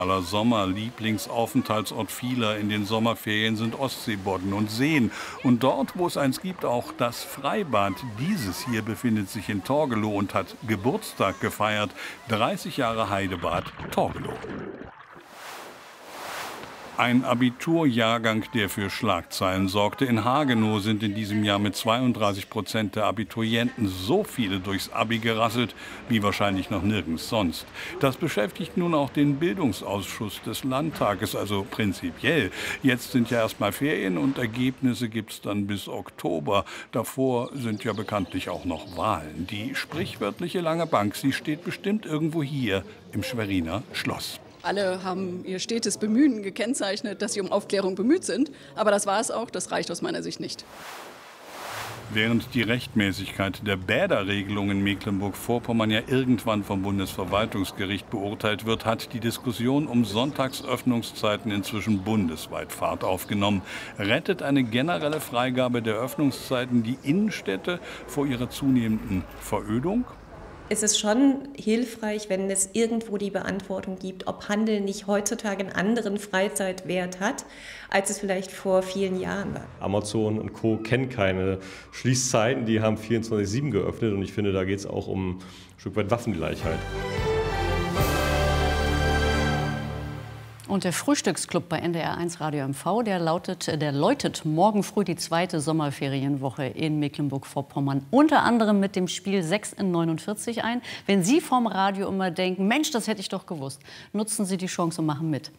Aller Sommer, Lieblingsaufenthaltsort vieler in den Sommerferien sind Ostseebodden und Seen. Und dort, wo es eins gibt, auch das Freibad. Dieses hier befindet sich in Torgelow und hat Geburtstag gefeiert. 30 Jahre Heidebad Torgelow. Ein Abiturjahrgang, der für Schlagzeilen sorgte. In Hagenow sind in diesem Jahr mit 32% der Abiturienten so viele durchs Abi gerasselt, wie wahrscheinlich noch nirgends sonst. Das beschäftigt nun auch den Bildungsausschuss des Landtages, also prinzipiell. Jetzt sind ja erstmal Ferien und Ergebnisse gibt's dann bis Oktober. Davor sind ja bekanntlich auch noch Wahlen. Die sprichwörtliche lange Bank, sie steht bestimmt irgendwo hier im Schweriner Schloss. Alle haben ihr stetes Bemühen gekennzeichnet, dass sie um Aufklärung bemüht sind. Aber das war es auch, das reicht aus meiner Sicht nicht. Während die Rechtmäßigkeit der Bäderregelung in Mecklenburg-Vorpommern ja irgendwann vom Bundesverwaltungsgericht beurteilt wird, hat die Diskussion um Sonntagsöffnungszeiten inzwischen bundesweit Fahrt aufgenommen. Rettet eine generelle Freigabe der Öffnungszeiten die Innenstädte vor ihrer zunehmenden Verödung? Es ist schon hilfreich, wenn es irgendwo die Beantwortung gibt, ob Handel nicht heutzutage einen anderen Freizeitwert hat, als es vielleicht vor vielen Jahren war. Amazon und Co. kennen keine Schließzeiten, die haben 24/7 geöffnet und ich finde, da geht es auch um ein Stück weit Waffengleichheit. Und der Frühstücksclub bei NDR1 Radio MV, der läutet morgen früh die zweite Sommerferienwoche in Mecklenburg-Vorpommern. Unter anderem mit dem Spiel 6 in 49 ein. Wenn Sie vom Radio immer denken, Mensch, das hätte ich doch gewusst, nutzen Sie die Chance und machen mit.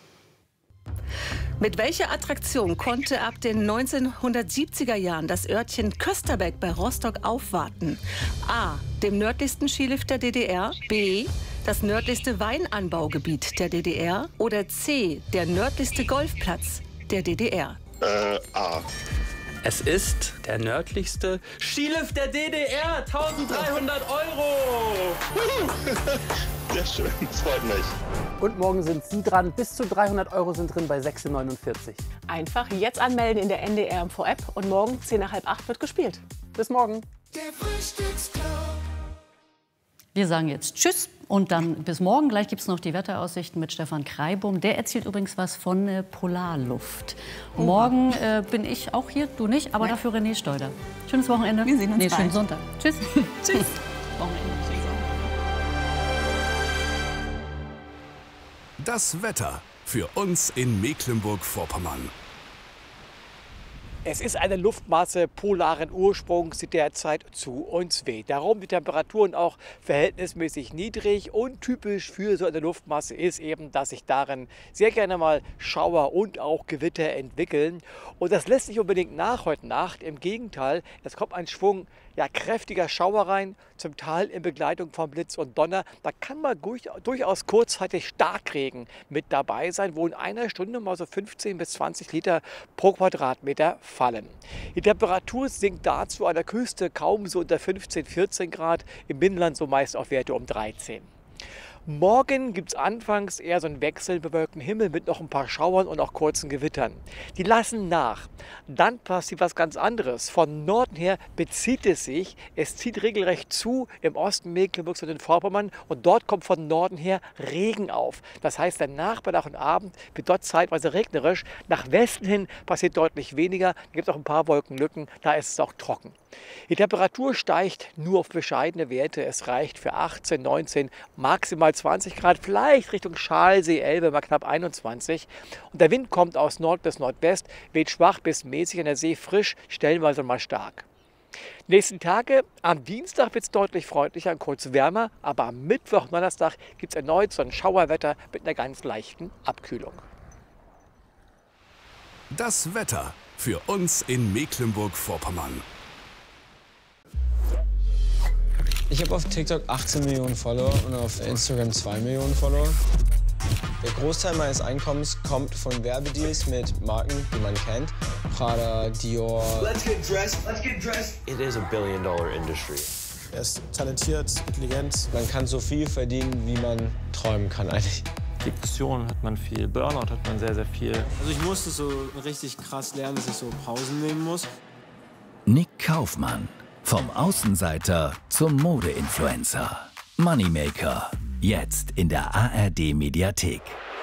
Mit welcher Attraktion konnte ab den 1970er Jahren das Örtchen Kösterbeck bei Rostock aufwarten? A. Dem nördlichsten Skilift der DDR. B. Das nördlichste Weinanbaugebiet der DDR. Oder C. Der nördlichste Golfplatz der DDR. A. Es ist der nördlichste Skilift der DDR. 1300 €. Sehr schön, das freut mich. Und morgen sind Sie dran. Bis zu 300 € sind drin bei 6 in 49. Einfach jetzt anmelden in der NDR MV-App und morgen 7:45 wird gespielt. Bis morgen. Der Frühstücksclub. Wir sagen jetzt Tschüss und dann bis morgen. Gleich gibt es noch die Wetteraussichten mit Stefan Kreibum. Der erzählt übrigens was von Polarluft. Morgen bin ich auch hier, du nicht, aber dafür René Steuder. Schönes Wochenende. Wir sehen uns bald. Schönen Sonntag. Tschüss. Tschüss. Wochenende. Das Wetter für uns in Mecklenburg-Vorpommern. Es ist eine Luftmasse polaren Ursprungs, die derzeit zu uns weht. Darum die Temperaturen auch verhältnismäßig niedrig. Und typisch für so eine Luftmasse ist eben, dass sich darin sehr gerne mal Schauer und auch Gewitter entwickeln. Und das lässt sich unbedingt nach heute Nacht. Im Gegenteil, es kommt ein Schwung kräftiger Schauer rein, zum Teil in Begleitung von Blitz und Donner. Da kann mal durchaus kurzzeitig Starkregen mit dabei sein, wo in einer Stunde mal so 15 bis 20 Liter pro Quadratmeter fallen. Die Temperatur sinkt dazu an der Küste kaum so unter 15, 14 Grad, im Binnenland so meist auf Werte um 13. Morgen gibt es anfangs eher so einen wechselnd bewölkten Himmel mit noch ein paar Schauern und auch kurzen Gewittern. Die lassen nach. Dann passiert was ganz anderes. Von Norden her bezieht es sich. Es zieht regelrecht zu im Osten Mecklenburgs und in Vorpommern. Und dort kommt von Norden her Regen auf. Das heißt, der Nachmittag und Abend wird dort zeitweise regnerisch. Nach Westen hin passiert deutlich weniger. Da gibt es auch ein paar Wolkenlücken. Da ist es auch trocken. Die Temperatur steigt nur auf bescheidene Werte. Es reicht für 18, 19, maximal 20 Grad, vielleicht Richtung Schalsee, Elbe mal knapp 21. Und der Wind kommt aus Nord bis Nordwest, weht schwach bis mäßig an der See frisch, stellenweise mal stark. Die nächsten Tage, am Dienstag wird es deutlich freundlicher und kurz wärmer, aber am Mittwoch und Donnerstag gibt es erneut so ein Schauerwetter mit einer ganz leichten Abkühlung. Das Wetter für uns in Mecklenburg-Vorpommern. Ich habe auf TikTok 18 Millionen Follower und auf Instagram 2 Millionen Follower. Der Großteil meines Einkommens kommt von Werbedeals mit Marken, die man kennt. Prada, Dior. Let's get dressed. Let's get dressed. It is a billion-dollar industry. Er ist talentiert, intelligent. Man kann so viel verdienen, wie man träumen kann eigentlich. Depressionen hat man viel, Burnout hat man sehr, sehr viel. Also ich musste so richtig krass lernen, dass ich so Pausen nehmen muss. Nick Kaufmann. Vom Außenseiter zum Modeinfluencer. Moneymaker. Jetzt in der ARD Mediathek.